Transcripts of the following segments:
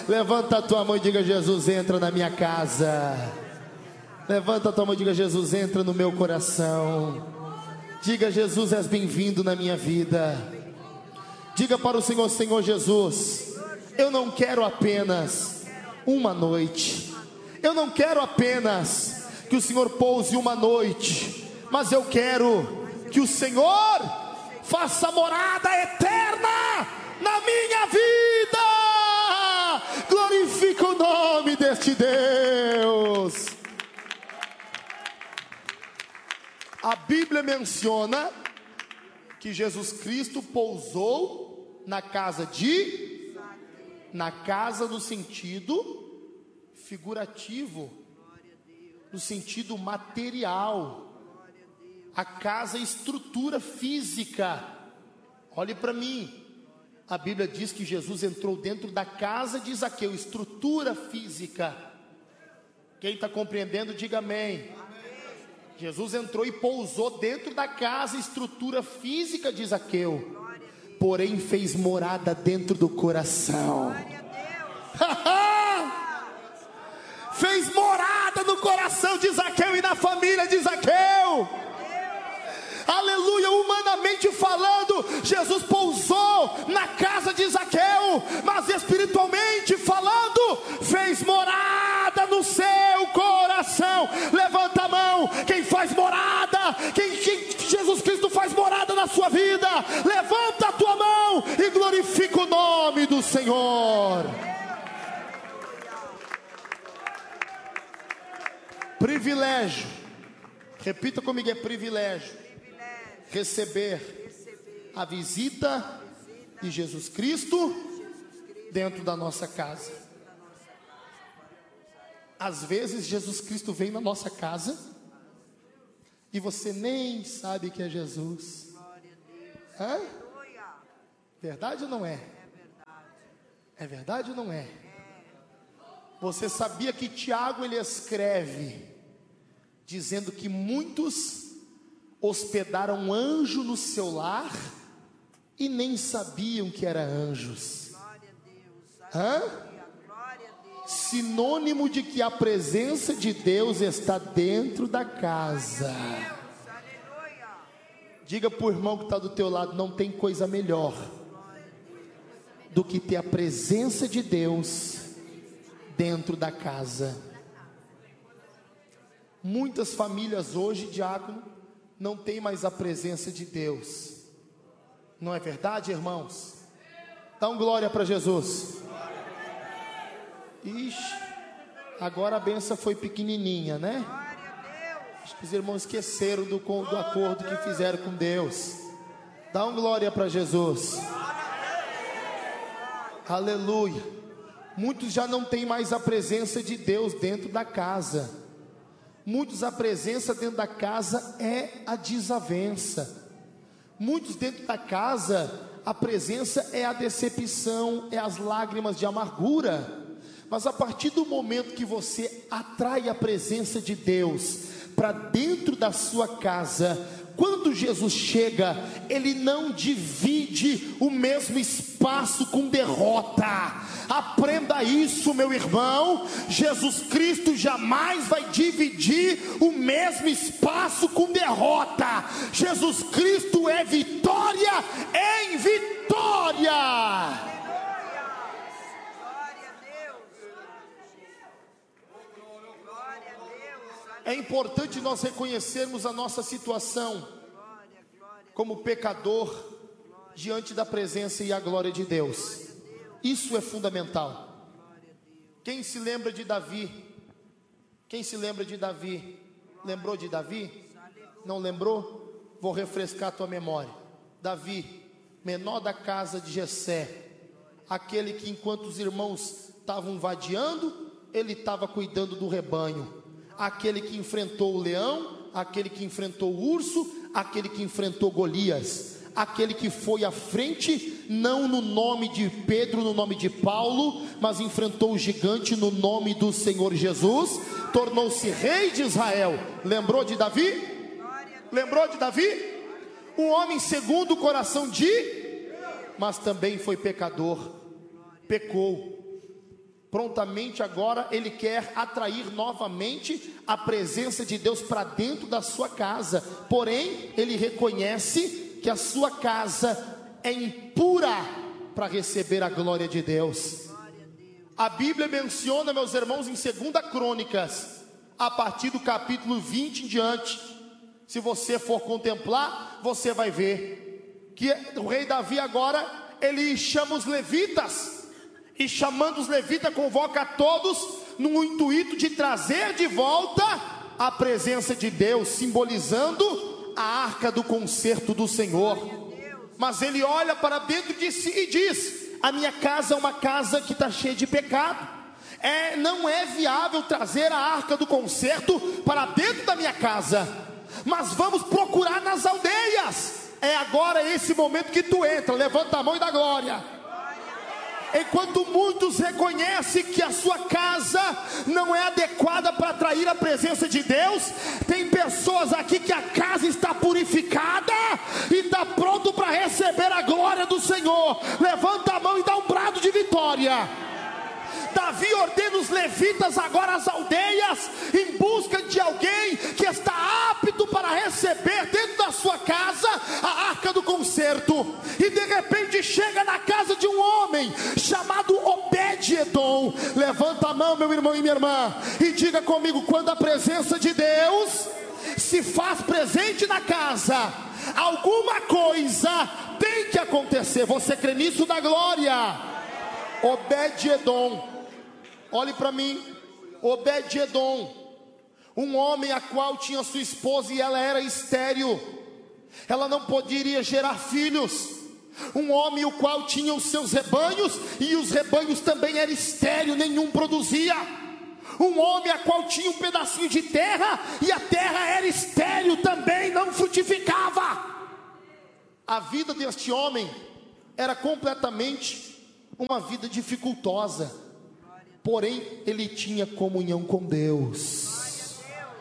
Levanta a tua mão e diga: Jesus, entra na minha casa. Levanta a tua mão e diga: Jesus, entra no meu coração. Diga: Jesus, és bem-vindo na minha vida. Diga para o Senhor: Senhor Jesus, eu não quero apenas uma noite, eu não quero apenas que o Senhor pouse uma noite, mas eu quero que o Senhor faça morada eterna na minha vida. Glorifica o nome deste Deus. A Bíblia menciona que Jesus Cristo pousou na casa no sentido figurativo, no sentido material. A casa é estrutura física. Olhe para mim. A Bíblia diz que Jesus entrou dentro da casa de Zaqueu, estrutura física. Quem está compreendendo, diga amém. Jesus entrou e pousou dentro da casa, estrutura física de Zaqueu, porém fez morada dentro do coração. Fez morada no coração de Zaqueu e na família de Zaqueu. Aleluia. Humanamente falando, Jesus pousou na casa de Zaqueu, mas espiritualmente falando, fez morada no seu coração. Levanta a mão quem faz morada, quem Jesus Cristo faz morada na sua vida. Levanta a tua mão e glorifica o nome do Senhor. Privilégio, repita comigo: é privilégio receber a visita de Jesus Cristo dentro da nossa casa. Às vezes Jesus Cristo vem na nossa casa e você nem sabe que é Jesus. Hã? Verdade ou não é? É verdade ou não é? Você sabia que Tiago ele escreve dizendo que muitos hospedaram um anjo no seu lar e nem sabiam que eram anjos? Hã? Sinônimo de que a presença de Deus está dentro da casa. Diga para o irmão que está do teu lado: não tem coisa melhor do que ter a presença de Deus dentro da casa. Muitas famílias hoje, diácono, não tem mais a presença de Deus. Não é verdade, irmãos? Dá um glória para Jesus. Ixi, agora a benção foi pequenininha, né? Acho que os irmãos esqueceram do acordo que fizeram com Deus. Dá um glória para Jesus. Aleluia. Muitos já não têm mais a presença de Deus dentro da casa. Muitos, a presença dentro da casa é a desavença. Muitos dentro da casa, a presença é a decepção, é as lágrimas de amargura. Mas a partir do momento que você atrai a presença de Deus para dentro da sua casa, quando Jesus chega, Ele não divide o mesmo espaço com derrota. Aprenda isso, meu irmão. Jesus Cristo jamais vai dividir o mesmo espaço com derrota. Jesus Cristo é vitória em vitória. É importante nós reconhecermos a nossa situação como pecador diante da presença e a glória de Deus. Isso é fundamental. Quem se lembra de Davi? Quem se lembra de Davi? Lembrou de Davi? Não lembrou? Vou refrescar a tua memória. Davi, menor da casa de Jessé, aquele que enquanto os irmãos estavam vadiando, ele estava cuidando do rebanho. Aquele que enfrentou o leão, aquele que enfrentou o urso, aquele que enfrentou Golias, aquele que foi à frente, não no nome de Pedro, no nome de Paulo, mas enfrentou o gigante no nome do Senhor Jesus, tornou-se rei de Israel. Lembrou de Davi? Lembrou de Davi? Um homem segundo o coração de, mas também foi pecador, pecou. prontamente agora ele quer atrair novamente a presença de Deus para dentro da sua casa. Porém, ele reconhece que a sua casa é impura para receber a glória de Deus. A Bíblia menciona, meus irmãos, em 2 Crônicas, a partir do capítulo 20 em diante, se você for contemplar, você vai ver que o rei Davi agora, ele chama os levitas, e chamando os levitas, convoca a todos no intuito de trazer de volta a presença de Deus, simbolizando a arca do concerto do Senhor. Mas ele olha para dentro de si e diz: a minha casa é uma casa que está cheia de pecado, não é viável trazer a arca do concerto para dentro da minha casa, mas vamos procurar nas aldeias. É agora esse momento que tu entra, levanta a mão e dá glória. Enquanto muitos reconhecem que a sua casa não é adequada para atrair a presença de Deus, tem pessoas aqui que a casa está purificada e está pronto para receber a glória do Senhor. Levanta a mão e dá um brado de vitória. Davi ordena os levitas agora às aldeias, em busca de alguém que está apto para receber dentro da sua casa a arca do concerto. E de repente chega na casa de um homem chamado Obed-edom. Levanta a mão, meu irmão e minha irmã, e diga comigo: quando a presença de Deus se faz presente na casa, alguma coisa tem que acontecer. Você crê nisso? Da glória. Obed-edom, olhe para mim. Obed-edom, um homem a qual tinha sua esposa e ela era estéril, ela não poderia gerar filhos. Um homem o qual tinha os seus rebanhos e os rebanhos também eram estéril, nenhum produzia. Um homem a qual tinha um pedacinho de terra e a terra era estéril, também não frutificava. A vida deste homem era completamente uma vida dificultosa, porém ele tinha comunhão com Deus.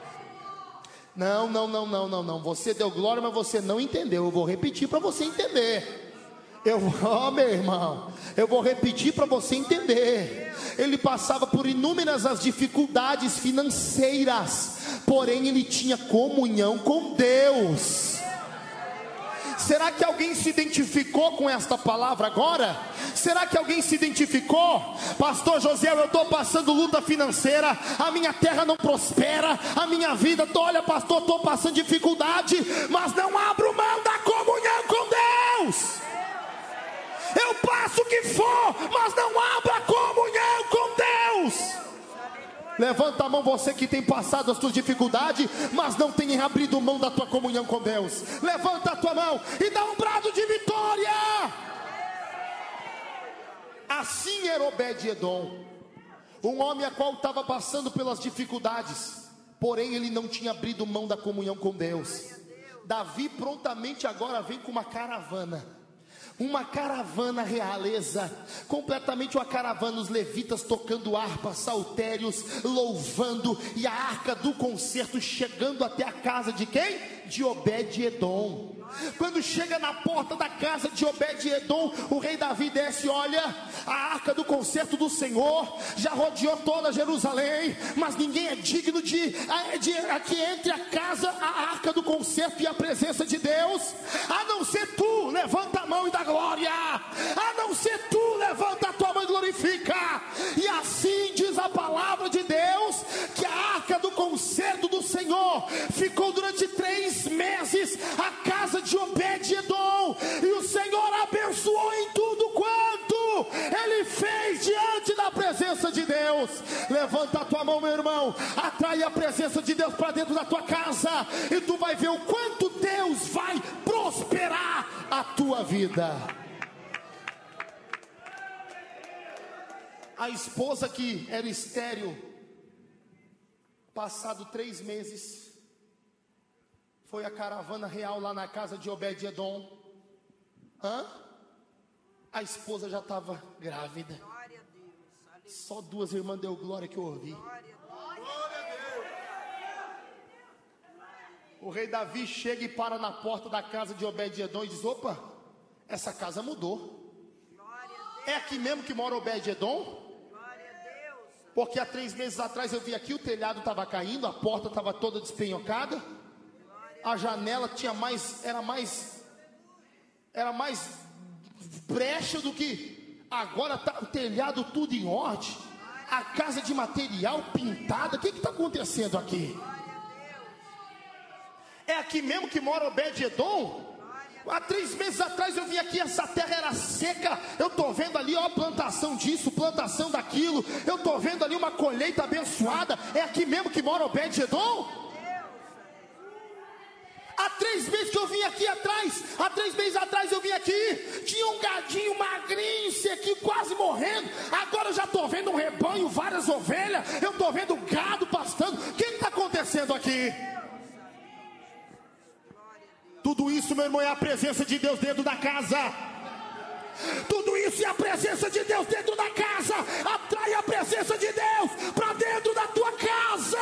Não, você deu glória, mas você não entendeu. Eu vou repetir para você entender. Meu irmão, eu vou repetir para você entender. Ele passava por inúmeras as dificuldades financeiras, porém ele tinha comunhão com Deus. Será que alguém se identificou com esta palavra agora? Será que alguém se identificou? Pastor José, eu estou passando luta financeira, a minha terra não prospera, a minha vida, olha pastor, estou passando dificuldade, mas não abro mão da comunhão com Deus. Eu passo o que for, mas não abro a comunhão com Deus. Levanta a mão, você que tem passado as suas dificuldades, mas não tem abrido mão da tua comunhão com Deus. Levanta a tua mão e dá um brado de vitória. Assim era Obed-edom, um homem a qual estava passando pelas dificuldades, porém ele não tinha abrido mão da comunhão com Deus. Davi prontamente agora vem com uma caravana realeza, completamente uma caravana, os levitas tocando harpas, saltérios, louvando, e a arca do concerto chegando até a casa de quem? De Obed-edom. Quando chega na porta da casa de Obed-edom, o rei Davi desce, olha, a arca do concerto do Senhor já rodeou toda Jerusalém, mas ninguém é digno de que entre a casa, a arca do concerto e a presença de Deus, a não ser tu. Levanta a mão e dá glória. A não ser tu, levanta a tua mão e glorifica. E assim diz a palavra de Deus, que a arca do concerto do Senhor ficou durante 3 meses a casa de Obed-edom, e o Senhor abençoou em tudo quanto ele fez diante da presença de Deus. Levanta a tua mão, meu irmão, atrai a presença de Deus para dentro da tua casa, e tu vai ver o quanto Deus vai prosperar a tua vida. A esposa que era estéril, passado 3 meses, foi a caravana real lá na casa de Obed-edom. A esposa já estava grávida. Só 2 irmãs deu glória que eu ouvi. O rei Davi chega e para na porta da casa de Obed-edom e diz: opa, essa casa mudou. É aqui mesmo que mora Obed-edom? Porque há 3 meses atrás eu vi aqui, o telhado estava caindo, a porta estava toda despenhocada, a janela tinha era mais brecha do que agora. Tá o telhado tudo em ordem, a casa de material pintada. O que está acontecendo aqui? É aqui mesmo que mora Obed-Edom? Há 3 meses atrás eu vim aqui, essa terra era seca. Eu estou vendo ali, ó, plantação disso, plantação daquilo. Eu estou vendo ali uma colheita abençoada. É aqui mesmo que mora Obed-Edom? Há 3 meses que eu vim aqui atrás, há 3 meses atrás eu vim aqui, tinha um gadinho magrinho, aqui quase morrendo. Agora eu já estou vendo um rebanho, várias ovelhas. Eu estou vendo gado pastando. O que está acontecendo aqui? Tudo isso, meu irmão, é a presença de Deus dentro da casa. Tudo isso é a presença de Deus dentro da casa. Atrai a presença de Deus para dentro da tua casa.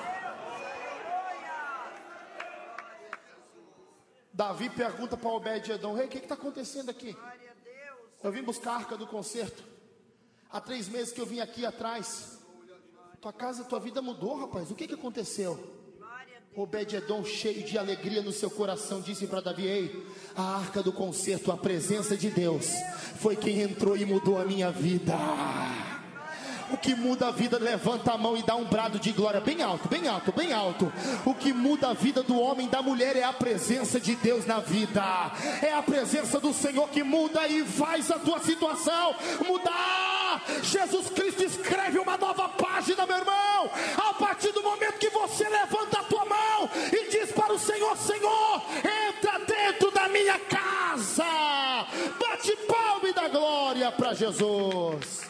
Davi pergunta para Obed-Edom: rei, o que está acontecendo aqui? Eu vim buscar a arca do concerto. Há 3 meses que eu vim aqui atrás. Tua casa, tua vida mudou, rapaz. O que aconteceu? Obed-Edom, cheio de alegria no seu coração, disse para Davi: ei, a arca do concerto, a presença de Deus, foi quem entrou e mudou a minha vida. O que muda a vida, levanta a mão e dá um brado de glória bem alto, bem alto, bem alto. O que muda a vida do homem e da mulher é a presença de Deus na vida. É a presença do Senhor que muda e faz a tua situação mudar. Jesus Cristo escreve uma nova página, meu irmão, a partir do momento que você levanta a tua mão e diz para o Senhor: Senhor, entra dentro da minha casa. Bate palma e dá glória para Jesus.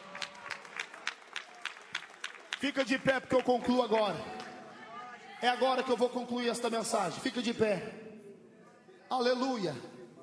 Fica de pé, porque eu concluo agora. É agora que eu vou concluir esta mensagem. Fica de pé. Aleluia.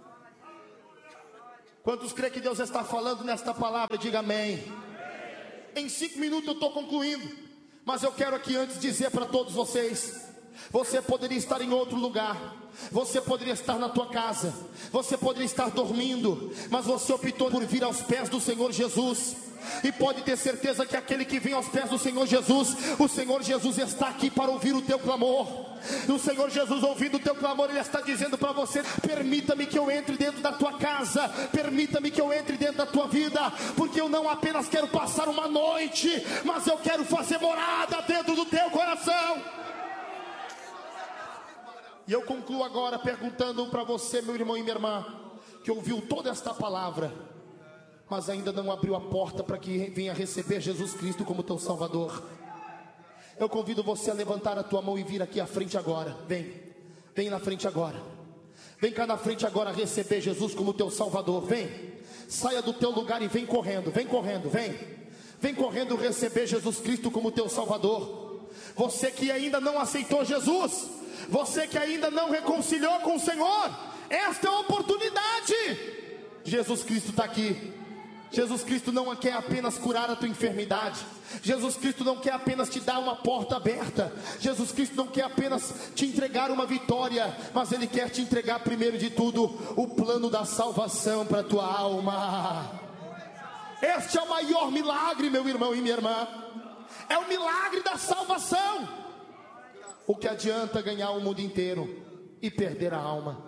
Quantos creem que Deus está falando nesta palavra? Diga amém. Em 5 minutos eu estou concluindo, mas eu quero aqui antes dizer para todos vocês: você poderia estar em outro lugar, você poderia estar na tua casa, você poderia estar dormindo, mas você optou por vir aos pés do Senhor Jesus. E pode ter certeza que aquele que vem aos pés do Senhor Jesus, o Senhor Jesus está aqui para ouvir o teu clamor. O Senhor Jesus, ouvindo o teu clamor, Ele está dizendo para você: permita-me que eu entre dentro da tua casa, permita-me que eu entre dentro da tua vida, porque eu não apenas quero passar uma noite, mas eu quero fazer morada dentro do teu coração. E eu concluo agora perguntando para você, meu irmão e minha irmã, que ouviu toda esta palavra, mas ainda não abriu a porta para que venha receber Jesus Cristo como teu Salvador. Eu convido você a levantar a tua mão e vir aqui à frente agora. Vem na frente agora. Vem cá na frente agora receber Jesus como teu Salvador. Vem, saia do teu lugar e vem correndo. Vem correndo, vem. Vem correndo receber Jesus Cristo como teu Salvador. Você que ainda não aceitou Jesus, você que ainda não reconciliou com o Senhor, esta é a oportunidade. Jesus Cristo está aqui. Jesus Cristo não quer apenas curar a tua enfermidade. Jesus Cristo não quer apenas te dar uma porta aberta. Jesus Cristo não quer apenas te entregar uma vitória, mas Ele quer te entregar primeiro de tudo o plano da salvação para a tua alma. Este é o maior milagre, meu irmão e minha irmã. É o milagre da salvação. O que adianta ganhar o mundo inteiro e perder a alma?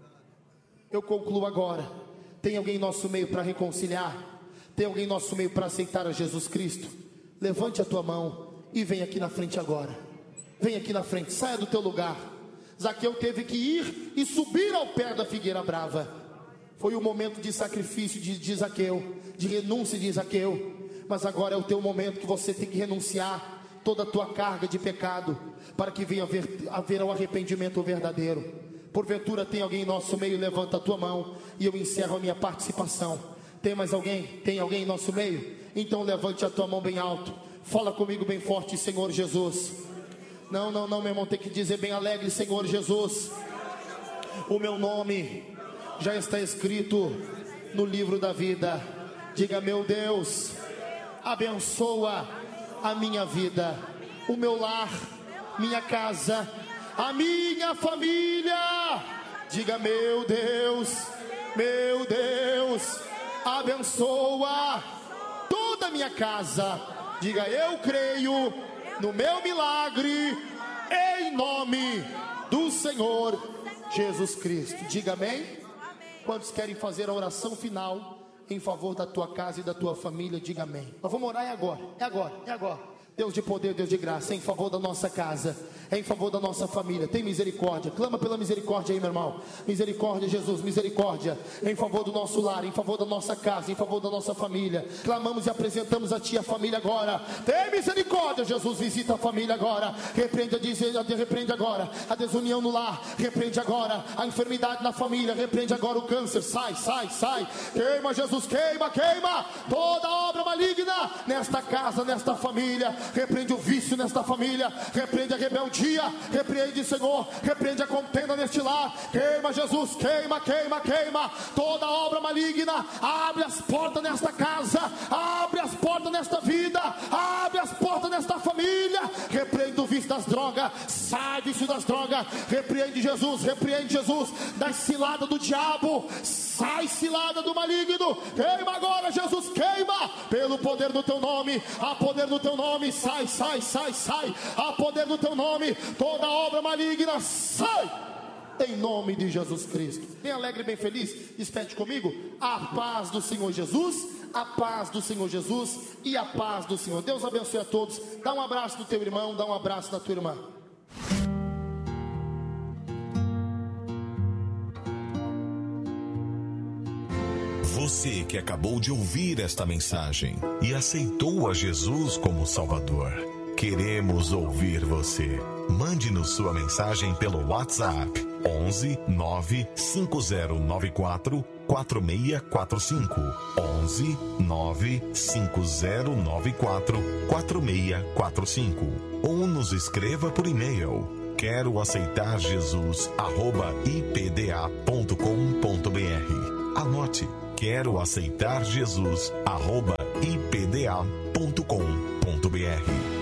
Eu concluo agora. Tem alguém em nosso meio para reconciliar? Tem alguém em nosso meio para aceitar a Jesus Cristo? Levante a tua mão e vem aqui na frente agora. Vem aqui na frente, saia do teu lugar. Zaqueu teve que ir e subir ao pé da figueira brava. Foi o momento de sacrifício de Zaqueu, de renúncia de Zaqueu. Mas agora é o teu momento que você tem que renunciar toda a tua carga de pecado, para que venha haver o arrependimento verdadeiro. Porventura tem alguém em nosso meio? Levanta a tua mão e eu encerro a minha participação. Tem mais alguém? Tem alguém em nosso meio? Então levante a tua mão bem alto. Fala comigo bem forte: Senhor Jesus. Não, meu irmão, tem que dizer bem alegre: Senhor Jesus, o meu nome já está escrito no livro da vida. Diga: meu Deus, abençoa a minha vida, o meu lar, minha casa, a minha família. Diga: meu Deus, abençoa toda a minha casa, Diga: eu creio no meu milagre, em nome do Senhor Jesus Cristo. Diga amém. Quantos querem fazer a oração final em favor da tua casa e da tua família? Diga amém. Nós vamos orar, é agora. Deus de poder, Deus de graça, em favor da nossa casa, em favor da nossa família, tem misericórdia. Clama pela misericórdia aí, meu irmão. Misericórdia, Jesus, misericórdia em favor do nosso lar, em favor da nossa casa, em favor da nossa família. Clamamos e apresentamos a ti a família agora. Tem misericórdia, Jesus, visita a família agora. Repreende agora a desunião no lar, repreende agora a enfermidade na família, repreende agora o câncer. Sai. Queima, Jesus, queima toda obra maligna nesta casa, nesta família. Repreende o vício nesta família, repreende a rebeldia, repreende, Senhor, repreende a contenda neste lar. Queima, Jesus, queima toda obra maligna. Abre as portas nesta casa, abre as portas nesta vida, abre as portas nesta família. Repreende o vício das drogas, sai vício das drogas. Repreende Jesus das ciladas do diabo, sai cilada do maligno. Queima agora, Jesus, queima pelo poder do teu nome, há poder no teu nome. Sai, há poder no teu nome, toda obra maligna, sai, em nome de Jesus Cristo. Bem alegre, bem feliz, despede comigo. A paz do Senhor Jesus, a paz do Senhor Jesus e a paz do Senhor. Deus abençoe a todos. Dá um abraço no teu irmão, dá um abraço na tua irmã. Você que acabou de ouvir esta mensagem e aceitou a Jesus como Salvador, queremos ouvir você. Mande-nos sua mensagem pelo WhatsApp 11 95094 4645 11 95094 4645 ou nos escreva por e-mail quero aceitar Jesus @ipda.com.br. Anote: quero aceitar Jesus @ipda.com.br.